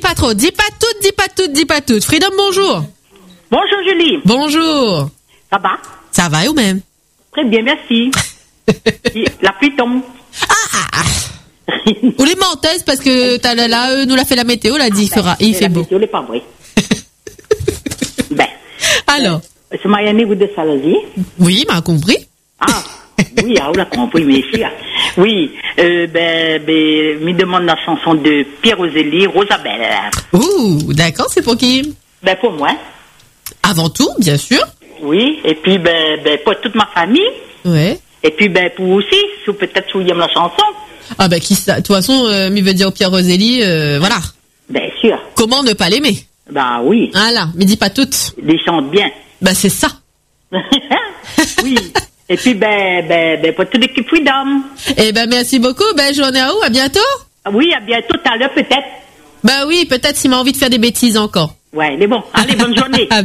pas trop. Dis pas toutes. Freedom, bonjour. Bonjour Julie. Bonjour. Ça va? Ça va ou même? Très bien, merci. La pluie tombe. Ou les menteuses parce que nous l'a fait la météo, l'a dit, il fait beau. La météo, pas vrai. Ben. Alors. C'est Marianne vous de Salazie. Oui, m'a compris. Ah. Oui, on l'a compris, mais ici. Oui, me demande la chanson de Pierre Rosélie, Rosabelle. Ouh, d'accord, c'est pour qui? Ben, pour moi. Avant tout, bien sûr. Oui, et puis, pour toute ma famille. Ouais. Et puis, pour vous aussi, ou peut-être si vous aimez la chanson. Ah, qui ça? De toute façon, il veut dire Pierre Rosélie, voilà. Bien sûr. Comment ne pas l'aimer? Bah oui. Voilà, mais dis pas toutes. Il chante bien. C'est ça. Oui. Et puis, pour toute l'équipe Freedom. Merci beaucoup. Journée à où? À bientôt? Oui, à bientôt, tout à l'heure, peut-être. Oui, peut-être s'il m'a envie de faire des bêtises encore. Ouais, il est bon. Allez, bonne journée.